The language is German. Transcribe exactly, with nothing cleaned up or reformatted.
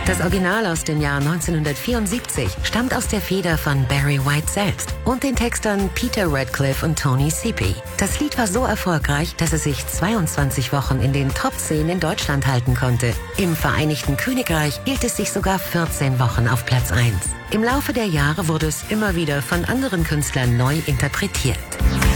Das Original aus dem Jahr neunzehnhundertvierundsiebzig stammt aus der Feder von Barry White selbst und den Textern Peter Radcliffe und Tony Sippy. Das Lied war so erfolgreich, dass es sich zweiundzwanzig Wochen in den Top zehn in Deutschland halten konnte. Im Vereinigten Königreich hielt es sich sogar vierzehn Wochen auf Platz eins. Im Laufe der Jahre wurde es immer wieder von anderen Künstlern neu interpretiert.